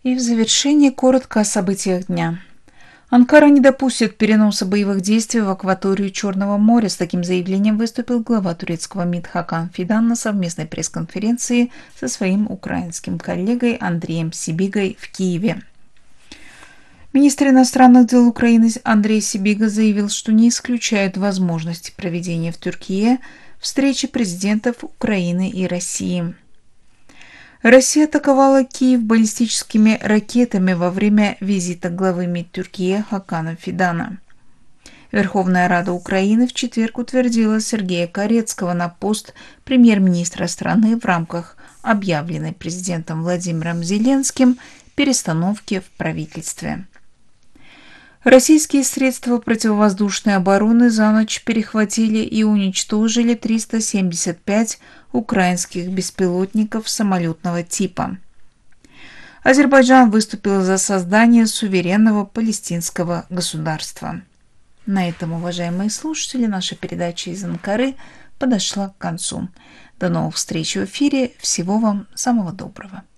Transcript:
И в завершение коротко о событиях дня. Анкара не допустит переноса боевых действий в акваторию Черного моря. С таким заявлением выступил глава турецкого МИД Хакан Фидан на совместной пресс-конференции со своим украинским коллегой Андреем Сибигой в Киеве. Министр иностранных дел Украины Андрей Сибига заявил, что не исключают возможности проведения в Тюркии встречи президентов Украины и России. Россия атаковала Киев баллистическими ракетами во время визита главы МИД Тюркии Хакана Фидана. Верховная Рада Украины в четверг утвердила Сергея Карецкого на пост премьер-министра страны в рамках объявленной президентом Владимиром Зеленским перестановки в правительстве. Российские средства противовоздушной обороны за ночь перехватили и уничтожили 375 украинских беспилотников самолетного типа. Азербайджан выступил за создание суверенного палестинского государства. На этом, уважаемые слушатели, наша передача из Анкары подошла к концу. До новых встреч в эфире. Всего вам самого доброго.